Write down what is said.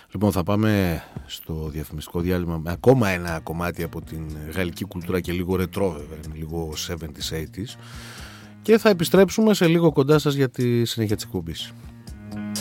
Λοιπόν, θα πάμε στο διαφημιστικό διάλειμμα με ακόμα ένα κομμάτι από την γαλλική κουλτούρα και λίγο ρετρό, βέβαια, λίγο 70s, 80s, και θα επιστρέψουμε σε λίγο κοντά σας για τη συνέχεια της εκπομπής.